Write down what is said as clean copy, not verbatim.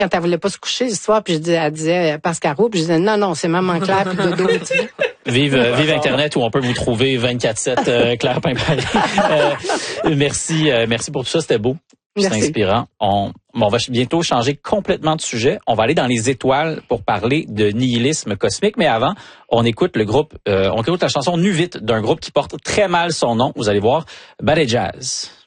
quand elle voulait pas se coucher ce soir, puis elle disait Pascaro, puis je disais non, c'est Maman Claire puis Dodo. Vive Internet où on peut vous trouver 24/7 Claire Pimpari. Merci pour tout ça, c'était beau. C'est inspirant. On va bientôt changer complètement de sujet. On va aller dans les étoiles pour parler de nihilisme cosmique. Mais avant, on écoute la chanson Nu Vite d'un groupe qui porte très mal son nom. Vous allez voir, Ballet Jazz.